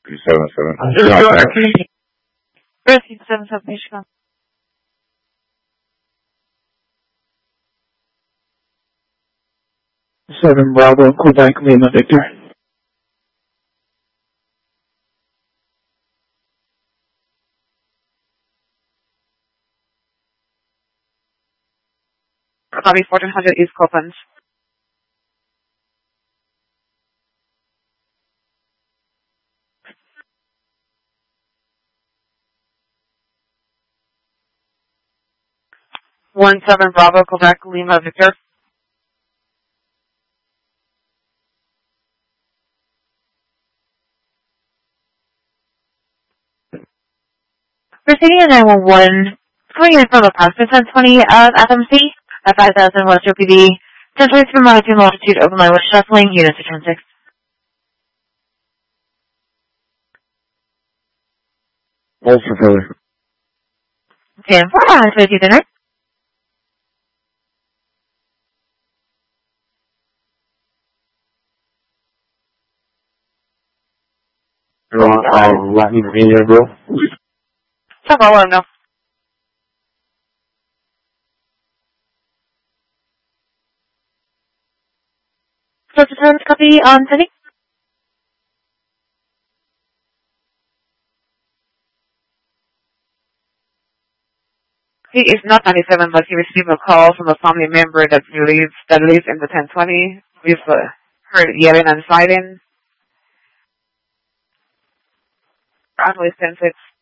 377. Rescue 77 Michigan. 7 Bravo, Quebec, Lima, Victor. Copy 1400 East Copeland. One 7 Bravo, Quebec, Lima, Victor. Proceeding to 911, coming in from a Pastor 1020 FMC at 5000 West OPD. 1023 monitoring altitude, open line with shuffling, units to 10-6. Ulster Philly. 10-4, high 22 dinner. Latin Media, bro. Stop all let him know. Close to 10, copy on sending. He is not 97, but he received a call from a family member that lives in the 1020. We've heard yelling and fighting. Probably since it's